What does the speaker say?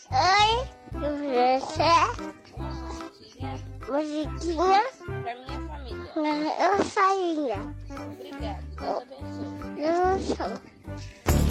Oi, você? Musiquinha? Pra minha família. Eu saí. Obrigada. Deus abençoe. Eu sou.